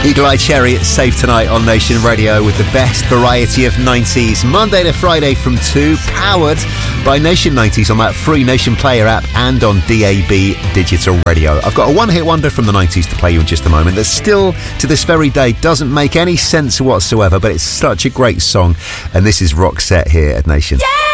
Eagle Eye Cherry, it's Save Tonight on Nation Radio with the best variety of 90s, Monday to Friday from 2, powered by Nation 90s on that free Nation Player app and on DAB Digital Radio. I've got a one-hit wonder from the 90s to play you in just a moment that still, to this very day, doesn't make any sense whatsoever, but it's such a great song. And this is Roxette here at Nation. Yeah!